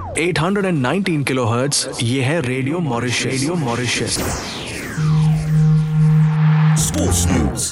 819 kilohertz, ये है radio Mauritius. Radio Mauritius. Sports news.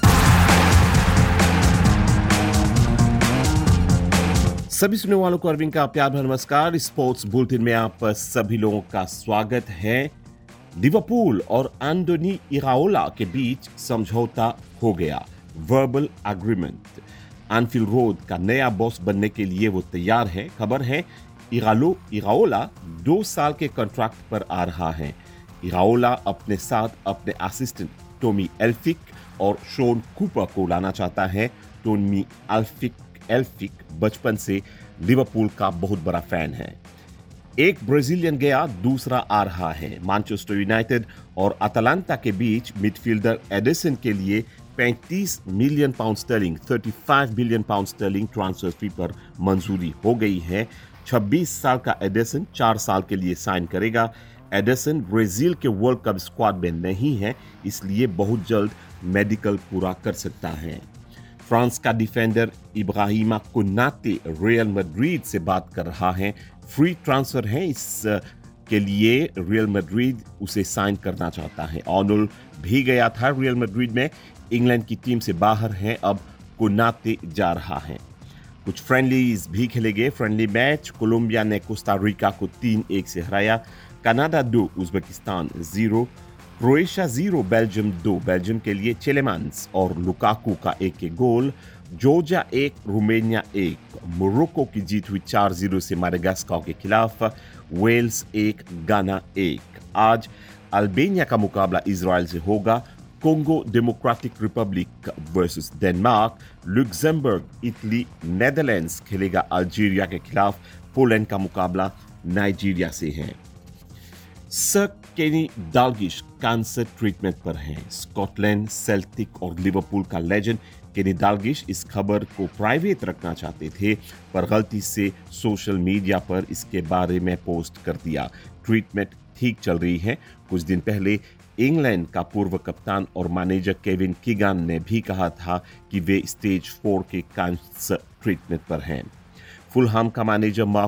सभी सुनने वालों को अरविंद का प्यार भरा नमस्कार। स्पोर्ट्स बुलेटिन में आप सभी लोगों का स्वागत है। लिवरपूल और एंटोनी इराओला के बीच समझौता हो गया, वर्बल एग्रीमेंट। एनफील्ड रोड का नया बॉस बनने के लिए वो तैयार है। खबर है इराओला 2 साल के कॉन्ट्रैक्ट पर आ रहा है। इराओला अपने साथ अपने असिस्टेंट टॉमी एल्फिक और शोन कूपर को लाना चाहता है। टॉमी एल्फिक बचपन से लिवरपूल का बहुत बड़ा फैन है। एक ब्राजीलियन गया, दूसरा आ रहा है। मैनचेस्टर यूनाइटेड और अटलांटा के बीच मिडफील्डर एडिसन के लिए 35 million pound sterling 35 billion pound sterling transfer fee पर मंजूरी हो गई है। 26 साल का एडिसन 4 साल के लिए साइन करेगा। एडिसन ब्राजील के वर्ल्ड कप स्क्वाड में नहीं है, इसलिए बहुत जल्द मेडिकल पूरा कर सकता है। फ्रांस का डिफेंडर इब्राहिमा कोनाते रियल मैड्रिड से बात कर रहा है। फ्री ट्रांसफर है, इसके लिए रियल मैड्रिड उसे साइन करना चाहता है। आर्नोल्ड भी गया था रियल मैड्रिड में, इंग्लैंड की टीम से बाहर है, अब कोनाते जा रहा है। कुछ फ्रेंडलीज भी खेले गए। फ्रेंडली मैच कोलंबिया ने कोस्टा रिका को 3-1 से हराया। Canada 2, Uzbekistan 0, Croatia 0, Belgium 2। Belgium के लिए चेलेमांस और लुकाकू का एक गोल। Georgia 1, Romania 1। मोरक्को की जीत हुई 4-0 से माडागास्कर के खिलाफ। वेल्स 1, गाना 1। आज अल्बानिया का मुकाबला इजराइल से होगा। Congo democratic Republic versus Denmark. Luxembourg, Italy, Netherlands खेलेगा अल्जीरिया के खिलाफ। पोलैंड का मुकाबला नाइजीरिया से है। सर केनी डालगिश कैंसर ट्रीटमेंट पर हैं। स्कॉटलैंड, सेल्टिक और लिवरपूल का लेजेंड केनी डालगिश इस खबर को प्राइवेट रखना चाहते थे, पर गलती से सोशल मीडिया पर इसके बारे में पोस्ट कर दिया। ट्रीटमेंट ठीक चल रही है। कुछ दिन पहले इंग्लैंड का पूर्व कप्तान और मैनेजर केविन कीगन ने भी कहा था कि वे स्टेज 4 के कैंसर ट्रीटमेंट पर हैं। फुलहैम का मैनेजर